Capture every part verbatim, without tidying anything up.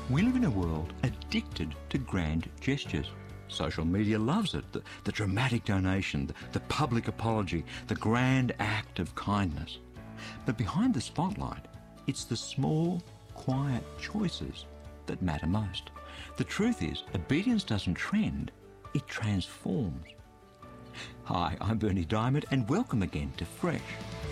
We live in a world addicted to grand gestures. Social media loves it. The, the dramatic donation, the, the public apology, the grand act of kindness. But behind the spotlight, it's the small, quiet choices that matter most. The truth is, obedience doesn't trend, it transforms. Hi, I'm Bernie Diamond, and welcome again to Fresh.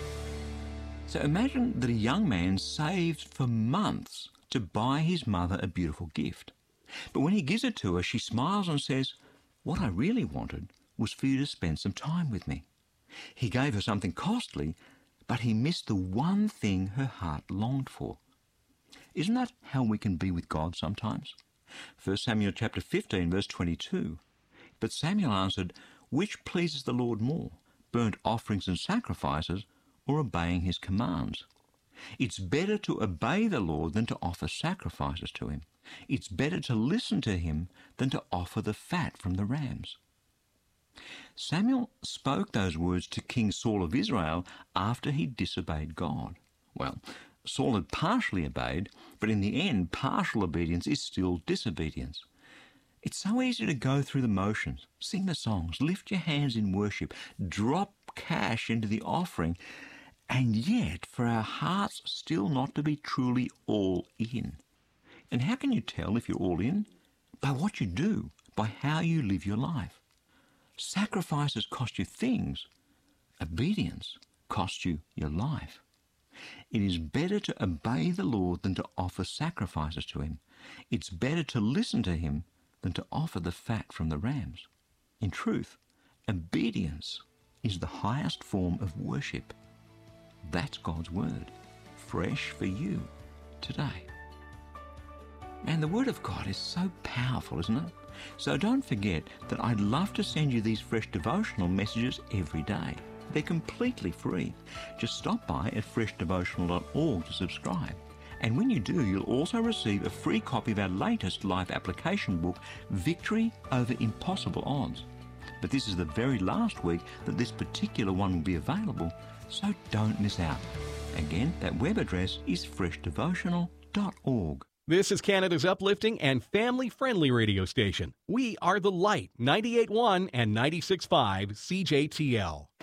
So imagine that a young man saved for months to buy his mother a beautiful gift. But when he gives it to her, she smiles and says, "What I really wanted was for you to spend some time with me." He gave her something costly, but he missed the one thing her heart longed for. Isn't that how we can be with God sometimes? First Samuel chapter fifteen, verse twenty-two. But Samuel answered, "Which pleases the Lord more, burnt offerings and sacrifices, or obeying his commands?" It's better to obey the Lord than to offer sacrifices to him. It's better to listen to him than to offer the fat from the rams. Samuel spoke those words to King Saul of Israel after he disobeyed God. Well, Saul had partially obeyed, but in the end, partial obedience is still disobedience. It's so easy to go through the motions, sing the songs, lift your hands in worship, drop cash into the offering, and yet for our hearts still not to be truly all in. And how can you tell if you're all in? By what you do, by how you live your life. Sacrifices cost you things. Obedience costs you your life. It is better to obey the Lord than to offer sacrifices to him. It's better to listen to him than to offer the fat from the rams. In truth, obedience is the highest form of worship. That's God's Word, fresh for you today. And the Word of God is so powerful, isn't it? So don't forget that I'd love to send you these fresh devotional messages every day. They're completely free. Just stop by at fresh devotional dot org to subscribe. And when you do, you'll also receive a free copy of our latest life application book, Victory Over Impossible Odds. But this is the very last week that this particular one will be available, so don't miss out. Again, that web address is fresh devotional dot org. This is Canada's uplifting and family-friendly radio station. We are The Light, ninety-eight point one and ninety-six point five C J T L.